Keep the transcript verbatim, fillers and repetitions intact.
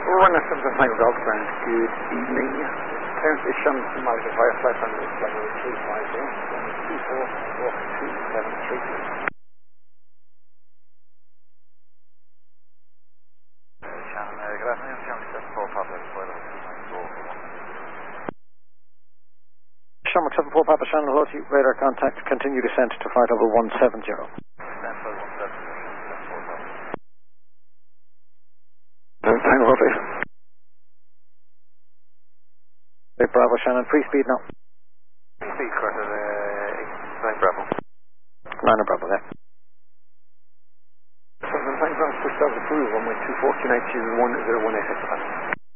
Run a seven five Golf Grand. Good evening. Terence is Sean from Malacca Firefly from the Flight two five zero two four four two seven three. Shannon, uh, good afternoon. Shannon seven four Papa, Spoiler two nine four. Shamrock seven four Papa Shannon, hello to you. Radar contact, continue descent to flight level one seven zero. Stand by one seven zero, seven four Papa. Time over. Hey, Bravo Shannon, free speed now. Speed quarter, uh, nine Bravo. Nine Bravo there. seven five Golf, push out the approval, runway two four two nine two one zero one eight.